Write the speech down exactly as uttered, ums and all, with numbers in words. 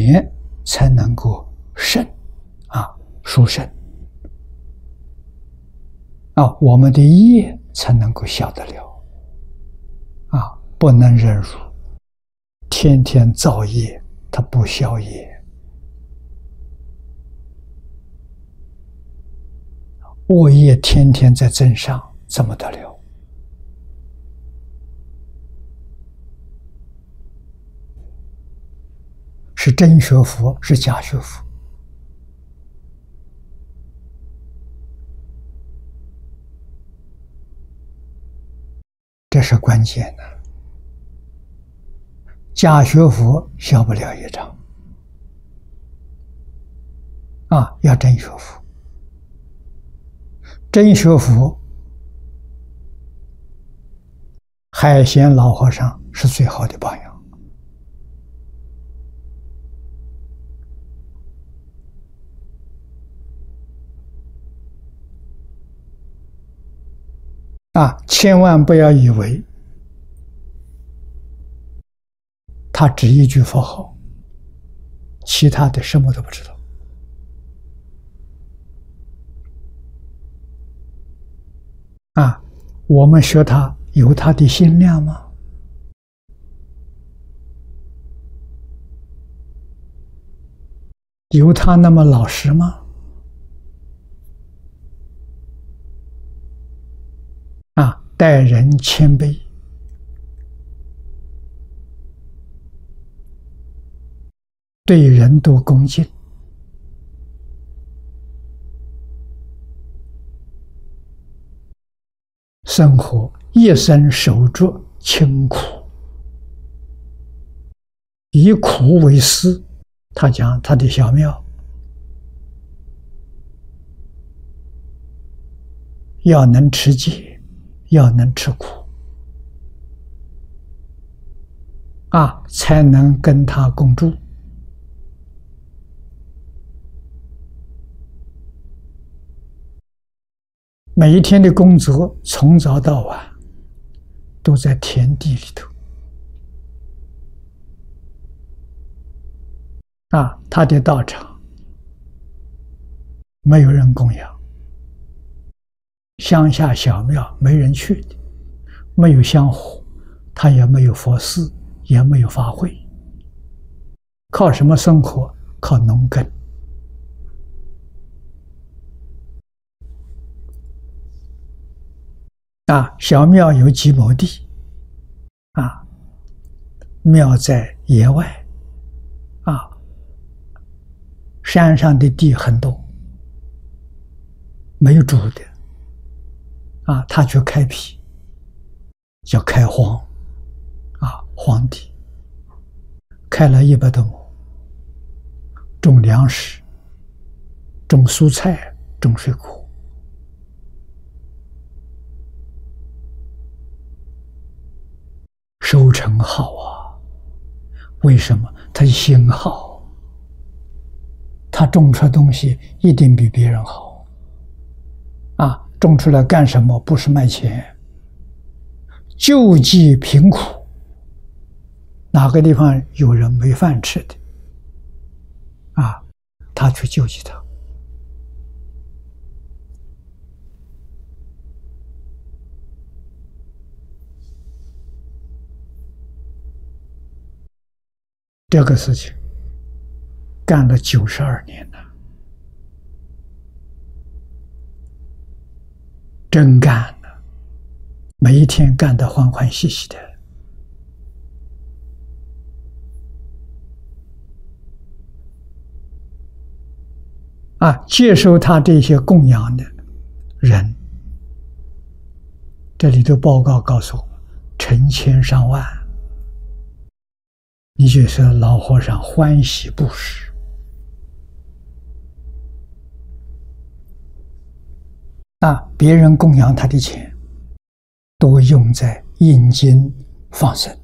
言才能够慎啊，殊慎啊，我们的业才能够消得了啊，不能忍辱，天天造业，它不消业。恶业天天在增上，怎么得了？是真学佛，是假学佛？这是关键的。假学佛消不了业障啊，要真学佛。真学佛，海贤老和尚是最好的榜样啊！千万不要以为他只一句佛号，其他的什么都不知道。啊，我们学他有他的心量吗？有他那么老实吗？啊，待人谦卑，对人都恭敬，生活一生守着清苦，以苦为师。他讲他的小庙要能持戒，要能吃苦啊，才能跟他共住。每一天的工作从早到晚都在田地里头啊，他的道场没有人供养，乡下小庙没人去的，没有香火，他也没有佛寺，也没有法会，靠什么生活？靠农耕啊。小庙有几亩地啊，庙在野外啊，山上的地很多，没有住的啊，他去开辟，叫开荒啊，荒地，开了一百多亩，种粮食，种蔬菜，种水果，收成好啊。为什么？他心好，他种出来东西一定比别人好啊！种出来干什么？不是卖钱，救济贫苦。哪个地方有人没饭吃的啊，他去救济他。这个事情干了九十二年了，真干了，每一天干得欢欢喜喜的啊！接受他这些供养的人，这里头报告告诉我，成千上万。你就说老和尚欢喜布施啊，别人供养他的钱都用在印经放生